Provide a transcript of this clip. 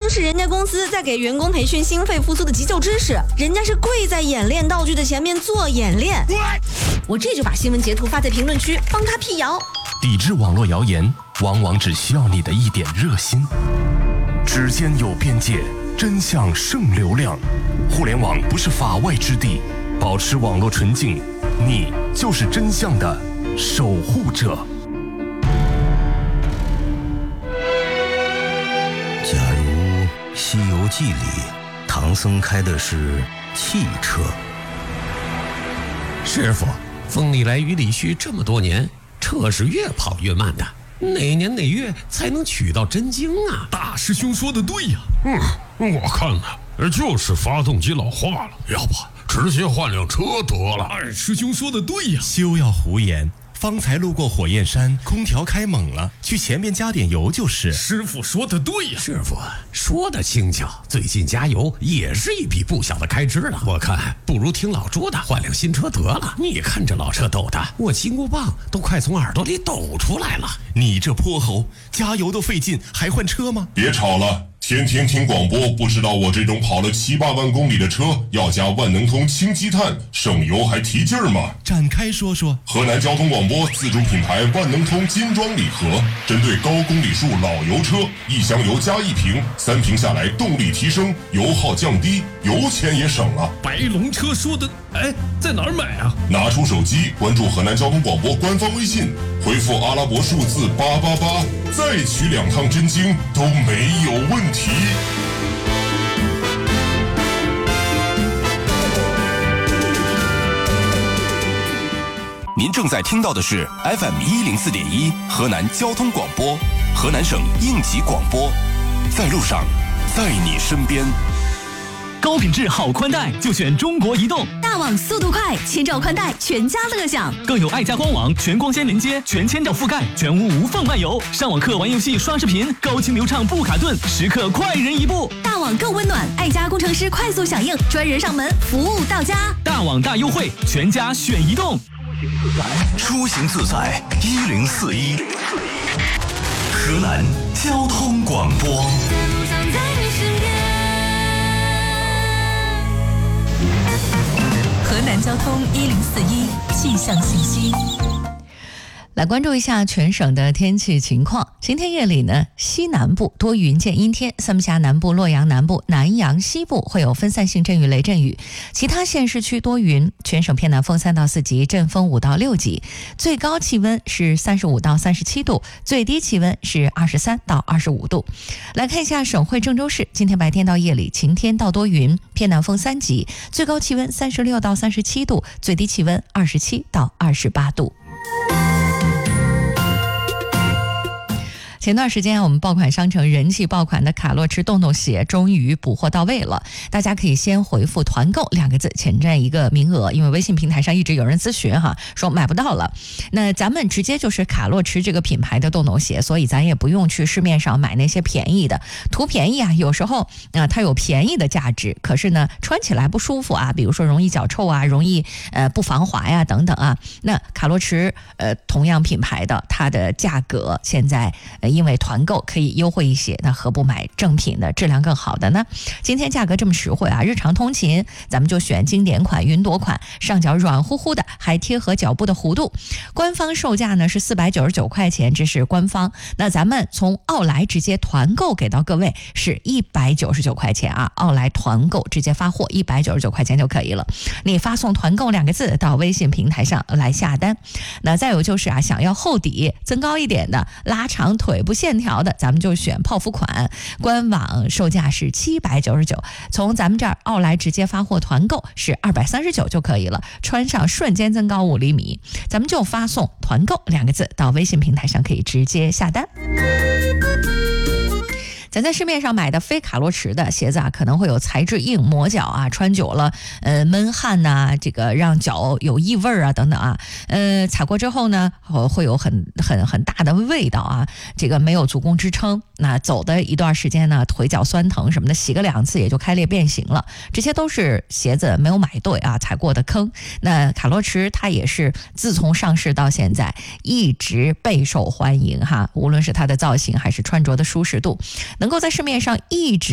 是人家公司在给员工培训心肺复苏的急救知识，人家是跪在演练道具的前面做演练。我这就把新闻截图发在评论区，帮他辟谣。 抵制网络谣言，往往只需要你的一点热心。指尖有边界，真相胜流量。互联网不是法外之地，保持网络纯净，你就是真相的守护者。 假如《西游记》里唐僧开的是汽车， 师傅，风里来雨里去这么多年，车是越跑越慢的，哪年哪月才能取到真经啊？ 大师兄说的对呀。我看呢，就是发动机老化了，要不直接换辆车得了。二师兄说的对呀。 休要胡言，方才路过火焰山，空调开猛了，去前面加点油就是。 师傅说的对呀。 师傅说的轻巧，最近加油也是一笔不小的开支了。我看不如听老朱的，换辆新车得了。你看这老车抖的，我金箍棒都快从耳朵里抖出来了。 你这泼猴，加油都费劲，还换车吗？ 别吵了。天天听广播，不知道我这种跑了7、8万公里的车要加万能通氢积碳，省油还提劲儿吗？ 展开说说。 河南交通广播自主品牌万能通金装礼盒，针对高公里数老油车，1箱油加1瓶，3瓶下来动力提升，油耗降低，油钱也省了。 白龙车说的，在哪儿买啊？ 拿出手机关注河南交通广播官方微信，回复阿拉伯数字888，再取2趟真经都没有问题。 您正在听到的是 FM104.1 河南交通广播，河南省应急广播，在路上，在你身边。 高品质好宽带就选中国移动， 大网速度快，千兆宽带全家乐享， 更有爱家官网全光纤连接，全千兆覆盖，全屋无缝漫游，上网课玩游戏刷视频，高清流畅不卡顿，时刻快人一步。 大网更温暖，爱家工程师快速响应，专人上门，服务到家。 大网大优惠，全家选移动。 出行自在1041，河南交通广播。 河南交通1041气象信息。来关注一下全省的天气情况。今天夜里呢，西南部多云见阴天，三峡南部、洛阳南部、南阳西部会有分散性阵雨雷阵雨，其他县市区多云，全省偏南风3到4级，阵风5到6级，最高气温是35到37度，最低气温是23到25度。来看一下省会郑州市，今天白天到夜里晴天到多云，偏南风3级，最高气温36到37度，最低气温27到28度。前段时间我们爆款商城人气爆款的卡洛驰洞洞鞋终于补货到位了，大家可以先回复团购2个字，潜占一个名额，因为微信平台上一直有人咨询说买不到了。那咱们直接就是卡洛驰这个品牌的洞洞鞋，所以咱也不用去市面上买那些便宜的，图便宜有时候它有便宜的价值，可是呢穿起来不舒服比如说容易脚臭容易不防滑等等那卡洛驰同样品牌的，它的价格现在因为团购可以优惠一些，那何不买正品的质量更好的呢？今天价格这么实惠日常通勤咱们就选经典款、云朵款，上脚软乎乎的，还贴合脚部的弧度。官方售价呢是499块钱，这是官方。那咱们从奥莱直接团购给到各位是199块钱奥莱团购直接发货199块钱就可以了。你发送团购2个字到微信平台上来下单。那再有就是想要厚底增高一点的，拉长腿部线条的，咱们就选泡芙款，官网售价是799，从咱们这儿奥莱直接发货团购是239就可以了，穿上瞬间增高5厘米。咱们就发送团购2个字到微信平台上可以直接下单。咱在市面上买的非卡洛驰的鞋子可能会有材质硬、磨脚穿久了闷汗这个让脚有异味等等踩过之后呢会有很大的味道这个没有足弓支撑，那走的一段时间呢腿脚酸疼什么的，洗个2次也就开裂变形了，这些都是鞋子没有买对踩过的坑。那卡洛驰它也是自从上市到现在一直备受欢迎无论是它的造型还是穿着的舒适度，能够在市面上一直